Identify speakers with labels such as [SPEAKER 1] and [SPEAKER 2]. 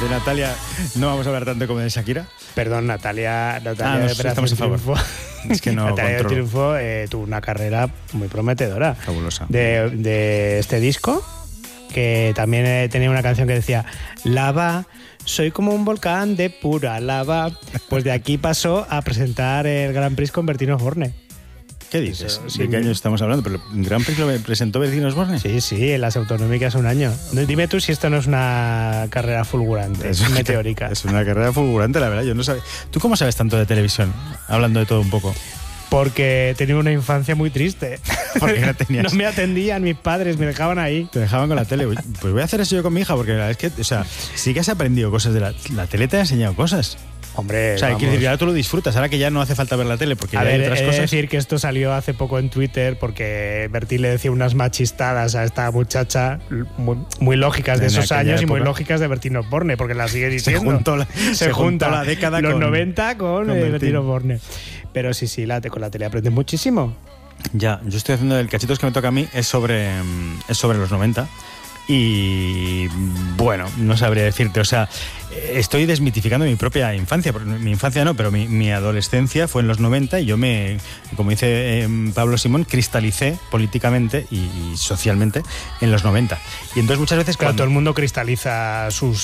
[SPEAKER 1] De Natalia no vamos a hablar tanto como de Shakira.
[SPEAKER 2] Perdón, Natalia
[SPEAKER 1] estamos a favor. Es que no
[SPEAKER 2] Natalia
[SPEAKER 1] controlo.
[SPEAKER 2] Triunfo tuvo una carrera muy prometedora.
[SPEAKER 1] Fabulosa.
[SPEAKER 2] De este disco, que también tenía una canción que decía lava, soy como un volcán de pura lava. Pues de aquí pasó a presentar el Grand Prix con Bertino Osborne.
[SPEAKER 1] ¿Qué dices?
[SPEAKER 2] Eso,
[SPEAKER 1] ¿De
[SPEAKER 2] sí.
[SPEAKER 1] qué año estamos hablando? ¿Pero el Grand Prix lo presentó Bertino Osborne?
[SPEAKER 2] Sí, en las autonómicas un año. Dime tú si esto no es una carrera fulgurante, meteórica.
[SPEAKER 1] Es una carrera fulgurante, la verdad. Yo no sabía. ¿Tú cómo sabes tanto de televisión? Hablando de todo un poco.
[SPEAKER 2] Porque tenía una infancia muy triste.
[SPEAKER 1] Porque no tenías.
[SPEAKER 2] No me atendían mis padres, me dejaban ahí.
[SPEAKER 1] Te dejaban con la tele. Pues voy a hacer eso yo con mi hija, porque la verdad es que, o sea, sí que has aprendido cosas de la tele, te ha enseñado cosas.
[SPEAKER 2] Hombre,
[SPEAKER 1] O sea,
[SPEAKER 2] vamos.
[SPEAKER 1] quiero decir, ahora tú lo disfrutas, ahora que ya no hace falta ver la tele, porque
[SPEAKER 2] A
[SPEAKER 1] ya
[SPEAKER 2] ver,
[SPEAKER 1] hay otras
[SPEAKER 2] he de
[SPEAKER 1] cosas.
[SPEAKER 2] decir que esto salió hace poco en Twitter porque Bertín le decía unas machistadas a esta muchacha muy lógicas de
[SPEAKER 1] En
[SPEAKER 2] esos
[SPEAKER 1] aquella
[SPEAKER 2] años y muy
[SPEAKER 1] época.
[SPEAKER 2] lógicas de Bertín Osborne, porque la sigue
[SPEAKER 1] Se
[SPEAKER 2] diciendo.
[SPEAKER 1] juntó la década
[SPEAKER 2] los
[SPEAKER 1] con
[SPEAKER 2] 90 con
[SPEAKER 1] Bertín.
[SPEAKER 2] Bertín Osborne. Pero sí, con la tele aprendes muchísimo.
[SPEAKER 1] Ya, yo estoy haciendo el cachitos que me toca a mí, es sobre los 90. Y bueno, no sabría decirte, o sea, estoy desmitificando mi propia infancia, mi infancia no, pero mi adolescencia fue en los 90 y yo como dice Pablo Simón, cristalicé políticamente y socialmente en los 90. Y entonces muchas veces
[SPEAKER 2] Claro, todo el mundo cristaliza sus